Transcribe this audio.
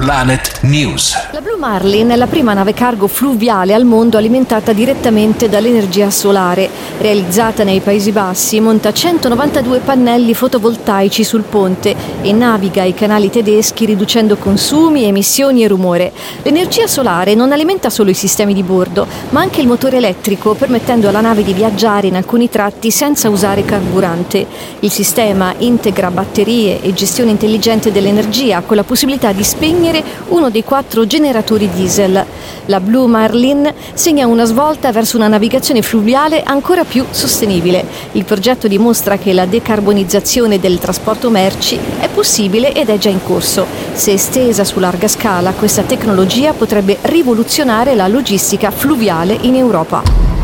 Planet News. La Blue Marlin è la prima nave cargo fluviale al mondo alimentata direttamente dall'energia solare. Realizzata nei Paesi Bassi, monta 192 pannelli fotovoltaici sul ponte e naviga i canali tedeschi riducendo consumi, emissioni e rumore. L'energia solare non alimenta solo i sistemi di bordo, ma anche il motore elettrico, permettendo alla nave di viaggiare in alcuni tratti senza usare carburante. Il sistema integra batterie e gestione intelligente dell'energia con la possibilità di spegnere uno dei 4 generatori diesel. La Blue Marlin segna una svolta verso una navigazione fluviale ancora più sostenibile. Il progetto dimostra che la decarbonizzazione del trasporto merci è possibile ed è già in corso. Se estesa su larga scala, questa tecnologia potrebbe rivoluzionare la logistica fluviale in Europa.